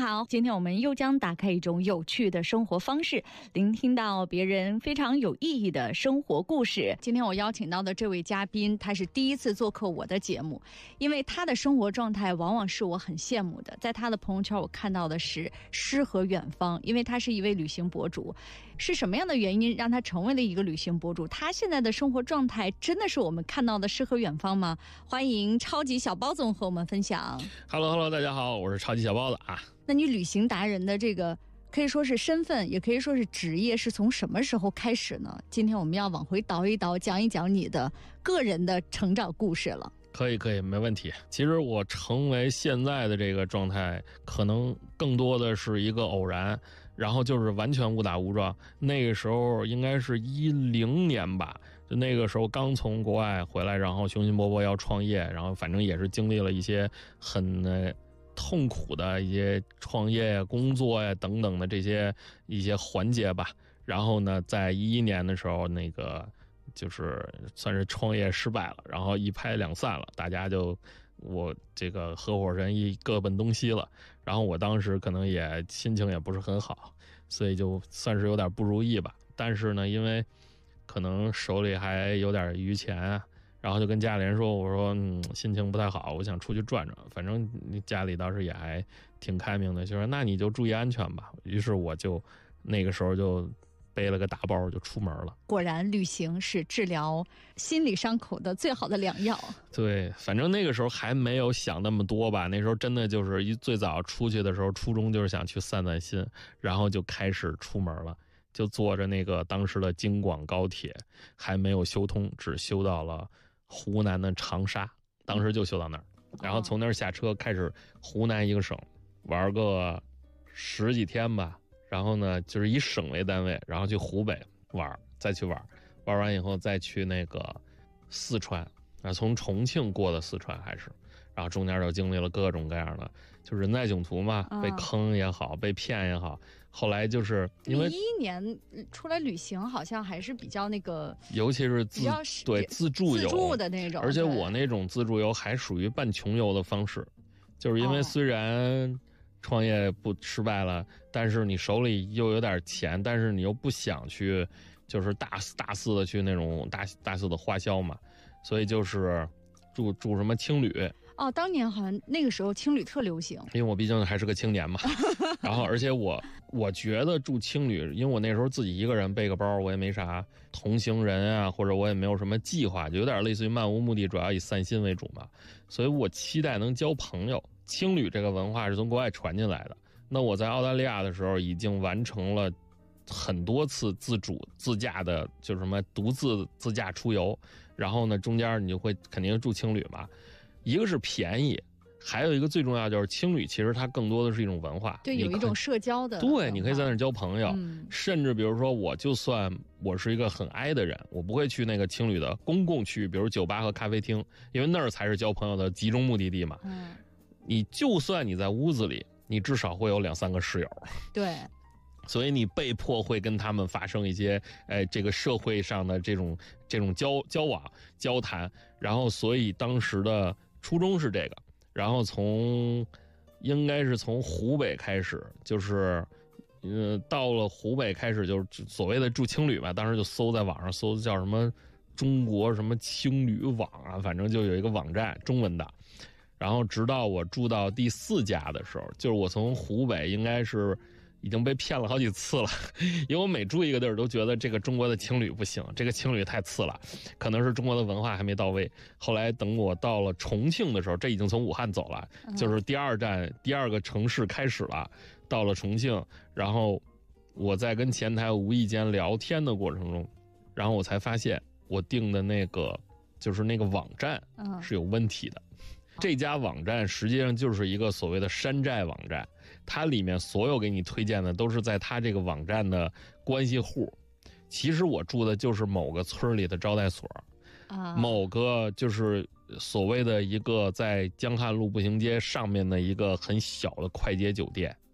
好，今天我们又将打开一种有趣的生活方式，聆听到别人非常有意义的生活故事。今天我邀请到的这位嘉宾，他是第一次做客我的节目，因为他的生活状态往往是我很羡慕的。在他的朋友圈，我看到的是诗和远方，因为他是一位旅行博主。是什么样的原因让他成为了一个旅行博主？他现在的生活状态真的是我们看到的诗和远方吗？欢迎超级小包总和我们分享。 Hello， 大家好，我是超级小包子啊。 那你旅行达人的这个可以说是身份，也可以说是职业，是从什么时候开始呢？今天我们要往回倒一倒，讲一讲你的个人的成长故事了。 可以，没问题。其实我成为现在的这个状态，可能更多的是一个偶然，然后就是完全误打误撞。那个时候应该是2010年吧，就那个时候刚从国外回来，然后雄心勃勃要创业，然后反正也是经历了一些很痛苦的一些创业呀、工作呀等等的这些一些环节吧。然后呢，在2011年的时候，那个就是算是创业失败了，然后一拍两散了，大家就我这个合伙人各奔东西了。然后我当时可能也心情也不是很好，所以就算是有点不如意吧。但是呢，因为可能手里还有点余钱啊，然后就跟家里人说，我说心情不太好，我想出去转转，反正家里当时也还挺开明的，就说那你就注意安全吧。于是我就那个时候就背了个大包就出门了。 果然旅行是治疗心理伤口的最好的良药。 对，反正那个时候还没有想那么多吧，那时候真的就是最早出去的时候，初衷就是想去散散心，然后就开始出门了，就坐着那个当时的京广高铁，还没有修通，只修到了湖南的长沙，当时就修到那儿，然后从那儿下车开始湖南一个省玩个10几天吧。然后呢，就是以省为单位，然后去湖北玩，再去玩完以后再去那个四川啊，从重庆过的四川还是，然后中间就经历了各种各样的，就人在囧途嘛，被坑也好，被骗也好。后来就是因为 2011年出来旅行，好像还是比较那个， 尤其是自助游的那种， 而且我那种自助游还属于半穷游的方式，就是因为虽然创业不失败了，但是你手里又有点钱，但是你又不想去就是大肆的去那种大肆的花销嘛，所以就是住什么青旅。 当年好像那个时候青旅特流行， 因为我毕竟还是个青年嘛。然后而且我觉得住青旅，因为我那时候自己一个人背个包，我也没啥同行人啊，或者我也没有什么计划，就有点类似于漫无目的，主要以散心为主嘛，所以我期待能交朋友。青旅这个文化是从国外传进来的，那我在澳大利亚的时候已经完成了很多次自驾的，就是什么独自驾出游，然后呢中间你就会肯定住青旅嘛，一个是便宜，还有一个最重要就是青旅其实它更多的是一种文化， 对，有一种社交的， 对，你可以在那儿交朋友，甚至比如说我就算我是一个很哀的人，我不会去那个青旅的公共区域，比如酒吧和咖啡厅，因为那儿才是交朋友的集中目的地嘛。你就算你在屋子里，你至少会有2、3个室友， 对， 所以你被迫会跟他们发生一些这个社会上的这种交往交谈，然后所以当时的初衷是这个，然后应该是从湖北开始，就是到了湖北开始就是所谓的住青旅嘛，当时就在网上搜叫什么中国什么青旅网啊，反正就有一个网站中文的。然后直到我住到第4家的时候，就是我从湖北应该是已经被骗了好几次了，因为我每住一个地儿都觉得这个中国的青旅不行，这个青旅太次了，可能是中国的文化还没到位。后来等我到了重庆的时候，这已经从武汉走了，就是第2站第2个城市开始了，到了重庆，然后我在跟前台无意间聊天的过程中，然后我才发现我订的那个就是那个网站是有问题的。这家网站实际上就是一个所谓的山寨网站，它里面所有给你推荐的都是在它这个网站的关系户。其实我住的就是某个村里的招待所，某个就是所谓的一个在江汉路步行街上面的一个很小的快捷酒店。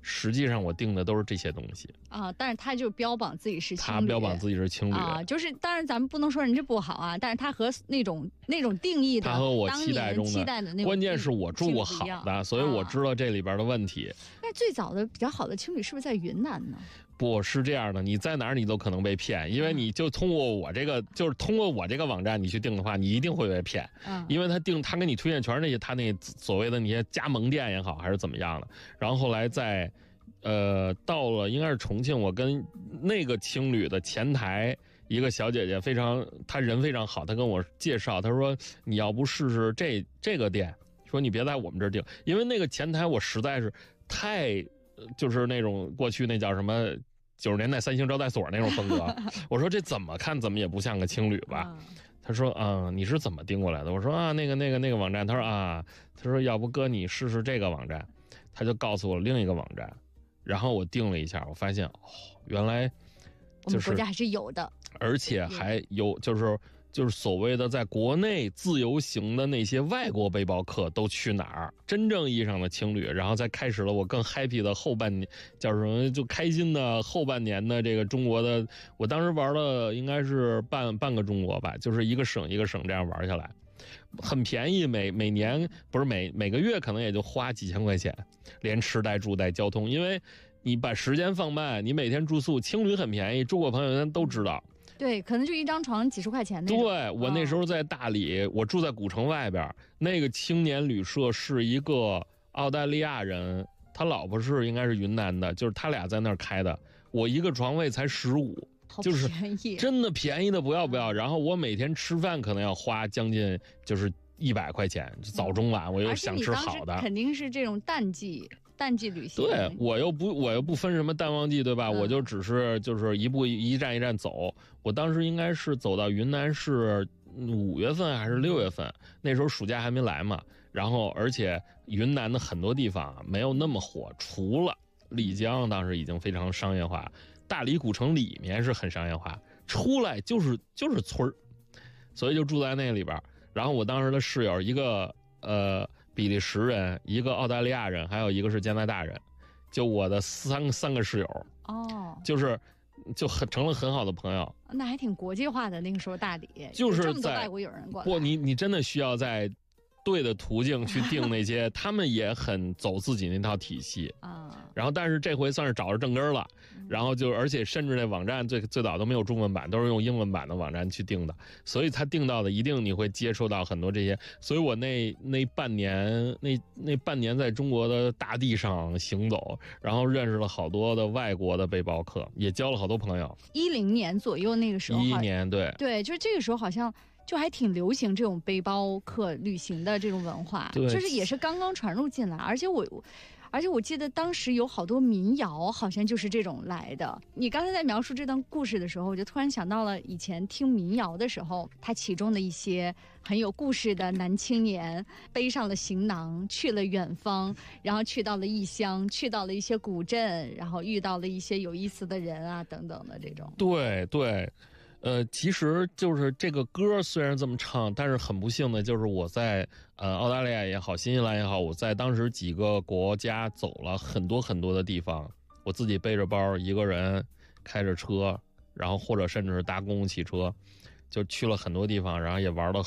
实际上我订的都是这些东西啊，但是他就标榜自己是青旅， 他标榜自己是青旅啊，就是当然咱们不能说人家不好啊，但是他和那种定义的， 他和我期待中的那种， 关键是我住过好的，所以我知道这里边的问题。 那最早的比较好的青旅是不是在云南呢？ 不是这样的，你在哪儿你都可能被骗，因为你就通过我这个网站你去订的话，你一定会被骗。因为他给你推荐全是那些他那所谓的那些加盟店也好，还是怎么样的。然后后来到了应该是重庆，我跟那个青旅的前台一个小姐姐她人非常好，她跟我介绍，她说你要不试试这个店，说你别在我们这儿订，因为那个前台我实在是太。就是那种过去那叫什么90年代三星招待所那种风格，我说这怎么看怎么也不像个青旅吧？他说你是怎么订过来的？我说那个网站。他说要不哥你试试这个网站，他就告诉我另一个网站，然后我订了一下，我发现原来我们国家还是有的， 而且还有就是所谓的在国内自由行的那些外国背包客都去哪儿？真正意义上的青旅，然后再开始了我更 happy 的后半年，叫什么就开心的后半年的这个中国的，我当时玩了应该是半个中国吧，就是一个省一个省这样玩下来，很便宜，每年不是每个月可能也就花几千块钱，连吃带住带交通，因为你把时间放慢，你每天住宿，青旅很便宜，住过朋友咱都知道。 对，可能就一张床几十块钱那种。 对，我那时候在大理，我住在古城外边，那个青年旅社是一个澳大利亚人，他老婆应该是云南的，就是他俩在那儿开的，我一个床位才15，就是真的便宜的不要。然后我每天吃饭可能要花将近就是100块钱，早中晚我又想吃好的。 肯定是这种淡季旅行。 对，我又不分什么淡旺季，对吧？我就只是就是一站一站走。我当时应该是走到云南是5月份还是6月份，那时候暑假还没来嘛。然后而且云南的很多地方没有那么火，除了丽江当时已经非常商业化，大理古城里面是很商业化，出来就是村儿，所以就住在那里边。然后我当时的室友一个比利时人，一个澳大利亚人，还有一个是加拿大人，就我的三个室友就成了很好的朋友。 那还挺国际化的，那个时候大理就是这么多外国友人过来。 不，你真的需要在对的途径去定那些，他们也很走自己那套体系啊。然后，但是这回算是找着正根了。然后而且甚至那网站最早都没有中文版，都是用英文版的网站去订的，所以他订到的一定你会接触到很多这些。所以我那半年在中国的大地上行走，然后认识了好多的外国的背包客，也交了好多朋友。 10年左右那个时候 ，11年， 对，就是这个时候好像。就还挺流行这种背包客旅行的这种文化，就是也是刚刚传入进来，而且我记得当时有好多民谣，好像就是这种来的。你刚才在描述这段故事的时候，我就突然想到了以前听民谣的时候，它其中的一些很有故事的男青年背上了行囊，去了远方，然后去到了异乡，去到了一些古镇，然后遇到了一些有意思的人啊等等的这种。 对。其实就是这个歌虽然这么唱，但是很不幸的就是我在澳大利亚也好，新西兰也好，我在当时几个国家走了很多很多的地方，我自己背着包一个人开着车，然后或者甚至是搭公共汽车，就去了很多地方，然后也玩了